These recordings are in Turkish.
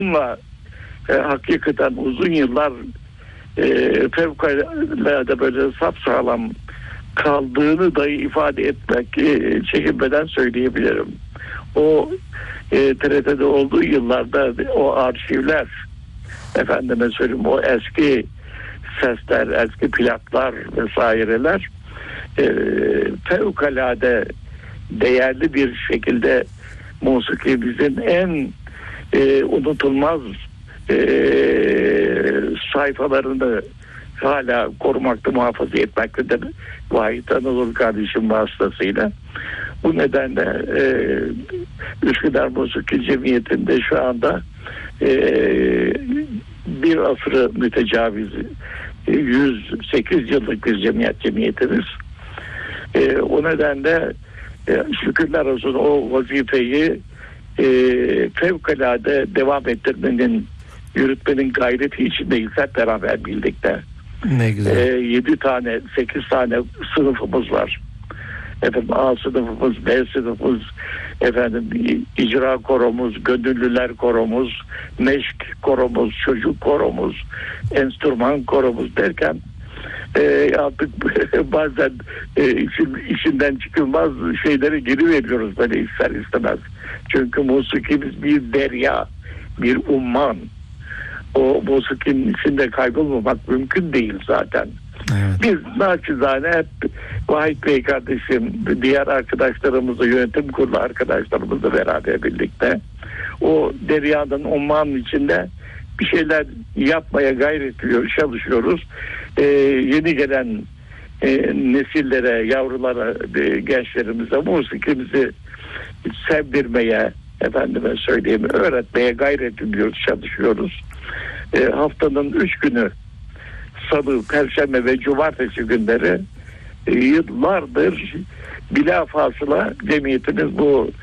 Bununla hakikaten uzun yıllar fevkalade böyle sapsağlam kaldığını dahi ifade etmek çekinmeden söyleyebilirim. O TRT'de olduğu yıllarda o arşivler, efendime söyleyeyim, o eski sesler, eski plaklar vesaireler fevkalade değerli bir şekilde musikimizin en unutulmaz sayfalarını hala korumakta, muhafaza etmektedir Vahit Anadolu kardeşim vasıtasıyla. Bu nedenle Üsküdar Musiki Cemiyeti'nde şu anda bir asrı mütecaviz 108 yıllık bir cemiyetimiz. O nedenle şükürler olsun o vazifeyi fevkalade devam ettirmenin, yürütmenin gayreti içindeyiz hep beraber birlikte. Ne güzel. 7 tane, 8 tane sınıfımız var. Efendim A sınıfımız, B sınıfımız, efendim icra koromuz, gönüllüler koromuz, meşk koromuz, çocuk koromuz, enstrüman koromuz derken artık bazen içinden çıkılmaz şeylere geri veriyoruz böyle ister istemez. Çünkü musikimiz bir derya, bir umman. O musikinin içinde kaybolmamak mümkün değil zaten. Evet. Biz naçizane hep Vahit Bey kardeşim, diğer arkadaşlarımızla, yönetim kurulu arkadaşlarımızla beraber birlikte o deryanın, ummanın içinde bir şeyler yapmaya gayret ediyoruz, çalışıyoruz. Yeni gelen nesillere, yavrulara, gençlerimize musikimizi sevdirmeye, efendime söyleyeyim, öğretmeye gayret ediyoruz, çalışıyoruz. Haftanın 3 günü Salı, Perşembe ve Cumartesi günleri yıllardır bilafasıla cemiyetimiz bu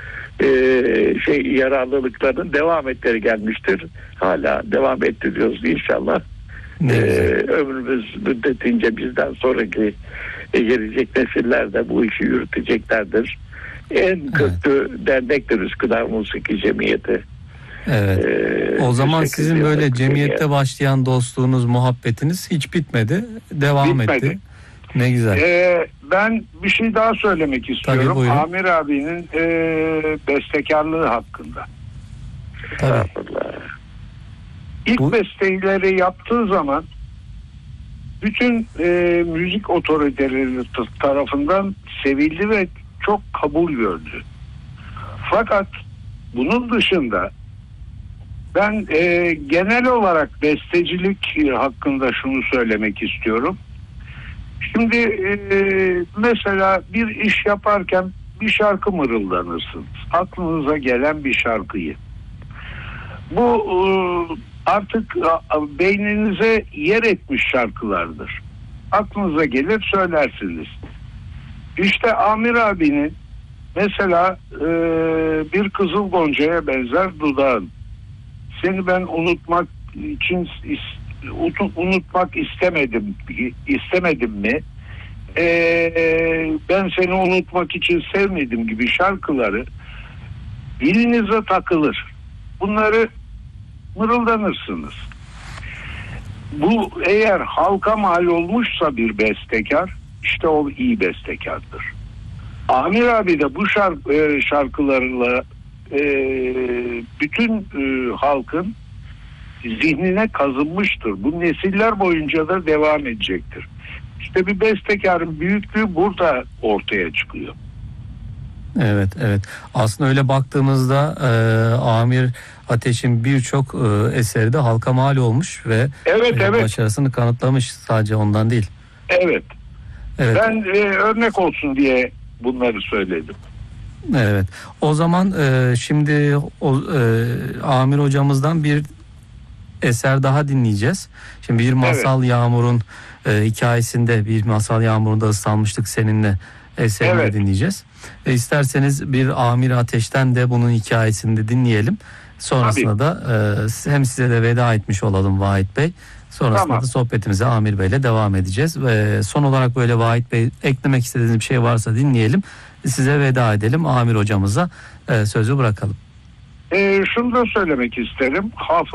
yararlılıkların devam etleri gelmiştir. Hala devam ettiriyoruz inşallah. Ömrümüz müddetince bizden sonraki gelecek nesiller de bu işi yürüteceklerdir. En köklü dernektir Üsküdar Musiki Cemiyeti. Evet. O zaman sizin böyle cemiyette başlayan dostluğunuz, muhabbetiniz hiç bitmedi. Devam etti. Ne güzel. Ben bir şey daha söylemek istiyorum. Tabii, Amir abinin bestekarlığı hakkında. Tabii. İlk besteleri yaptığı zaman bütün müzik otoriteleri tarafından sevildi ve çok kabul gördü. Fakat bunun dışında ben genel olarak bestecilik hakkında şunu söylemek istiyorum. Şimdi mesela bir iş yaparken bir şarkı mırıldanırsınız. Aklınıza gelen bir şarkıyı. Bu artık beyninize yer etmiş şarkılardır. Aklınıza gelir söylersiniz. İşte Amir abinin mesela bir kızıl goncaya benzer dudağın. Seni ben unutmak istemedim mi? Ben seni unutmak için sevmedim gibi şarkıları dilinize takılır. Bunları mırıldanırsınız. Bu eğer halka mal olmuşsa bir bestekar, işte o iyi bestekardır. Amir abi de bu şarkılarla bütün halkın zihnine kazınmıştır. Bu nesiller boyunca da devam edecektir. İşte bir bestekarın büyüklüğü burada ortaya çıkıyor. Evet, evet. Aslında öyle baktığımızda Amir Ateş'in birçok eseri de halka mal olmuş ve başarısını kanıtlamış, sadece ondan değil. Evet. Ben örnek olsun diye bunları söyledim. Evet. O zaman şimdi Amir hocamızdan bir eser daha dinleyeceğiz. Şimdi bir Masal Yağmur'un hikayesinde, bir Masal Yağmur'unda ıslanmıştık seninle eserini dinleyeceğiz. İsterseniz bir Amir Ateş'ten de bunun hikayesini de dinleyelim. Sonrasında da hem size de veda etmiş olalım Vahit Bey. Sonrasında da sohbetimize Amir Bey'le devam edeceğiz. Ve son olarak böyle Vahit Bey eklemek istediğiniz bir şey varsa dinleyelim. Size veda edelim. Amir hocamıza sözü bırakalım. Şunu da söylemek isterim.